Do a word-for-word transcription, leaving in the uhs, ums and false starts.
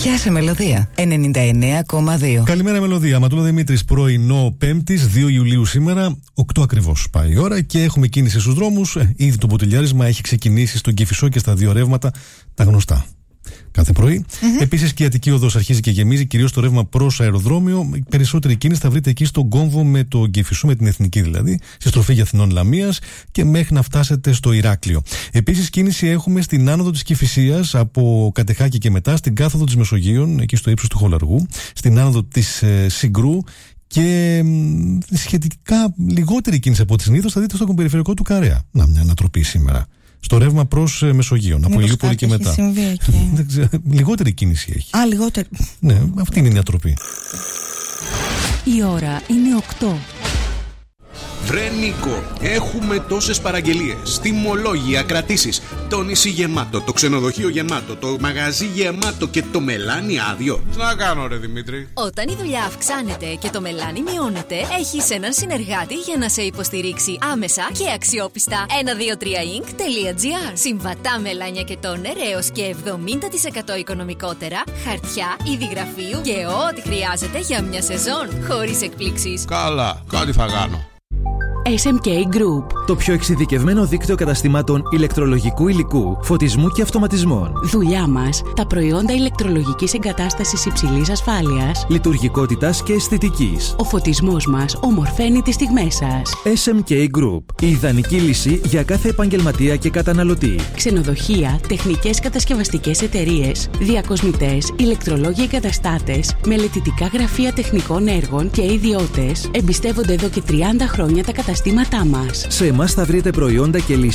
Γεια σε Μελωδία ενενήντα εννέα κόμμα δύο. Καλημέρα Μελωδία. Ματούλα Δημήτρης, πρωινό Πέμπτης, δύο Ιουλίου σήμερα, οκτώ ακριβώς πάει η ώρα και έχουμε κίνηση στους δρόμους. Ήδη το ποτηλιάρισμα έχει ξεκινήσει στον Κηφισό και στα δύο ρεύματα, τα γνωστά. Κάθε πρωί. Mm-hmm. Επίσης και η Αττική Οδός αρχίζει και γεμίζει, κυρίως το ρεύμα προς αεροδρόμιο. Περισσότερη κίνηση θα βρείτε εκεί στον κόμβο με το Κηφισό, με την Εθνική δηλαδή, στη στροφή για Αθηνών Λαμίας και μέχρι να φτάσετε στο Ηράκλειο. Επίσης κίνηση έχουμε στην άνοδο της Κηφισίας από Κατεχάκη και μετά, στην κάθοδο της Μεσογείων, εκεί στο ύψος του Χολαργού, στην άνοδο της ε, Συγκρού. Και μ, σχετικά λιγότερη κίνηση από ό,τι συνήθως θα δείτε στον περιφερειακό του Καρέα. Να, μια ανατροπή σήμερα. Στο ρεύμα προς ε, Μεσογείων, από Ηλιούπολη και μετά. Δεν ξέρω, λιγότερη κίνηση έχει. Α, λιγότερη. Ναι, αυτή είναι η ανατροπή. Η ώρα είναι οκτώ. Βρε Νίκο, έχουμε τόσες παραγγελίες, τιμολόγια, κρατήσεις, το νησί γεμάτο, το ξενοδοχείο γεμάτο, το μαγαζί γεμάτο και το μελάνι άδειο. Τι να κάνω ρε Δημήτρη? Όταν η δουλειά αυξάνεται και το μελάνι μειώνεται, έχεις έναν συνεργάτη για να σε υποστηρίξει άμεσα και αξιόπιστα. ένα δύο τρία ινκ τελεία τζι άρ. Συμβατά μελάνια και τόνερ έως και εβδομήντα τοις εκατό οικονομικότερα, χαρτιά, είδη γραφείου και ό,τι χρειάζεται για μια σεζόν, χωρίς εκπλήξεις. Καλά, κάτι θα κάνω. ες εμ κέι Group. Το πιο εξειδικευμένο δίκτυο καταστημάτων ηλεκτρολογικού υλικού, φωτισμού και αυτοματισμών. Δουλειά μας, τα προϊόντα ηλεκτρολογικής εγκατάστασης υψηλής ασφάλειας, λειτουργικότητας και αισθητικής. Ο φωτισμός μας ομορφαίνει τις στιγμές σας. ες εμ κέι Group. Η ιδανική λύση για κάθε επαγγελματία και καταναλωτή. Ξενοδοχεία, τεχνικές κατασκευαστικές εταιρείες, διακοσμητές, ηλεκτρολόγοι εγκαταστάτες, μελετητικά γραφεία τεχνικών έργων και ιδιώτες εμπιστεύονται εδώ και τριάντα χρόνια τα καταστήματά μας. Σε εμάς θα βρείτε προϊόντα και λύσεις